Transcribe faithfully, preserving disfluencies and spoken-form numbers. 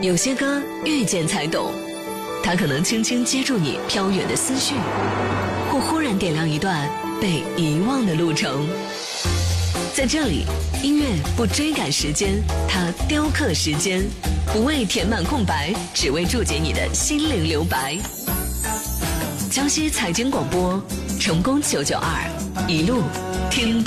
有些歌遇见才懂，它可能轻轻接住你飘远的思绪，或忽然点亮一段被遗忘的路程。在这里，音乐不追赶时间，它雕刻时间，不为填满空白，只为注解你的心灵留白。江西财经广播，成功九九二，一路听。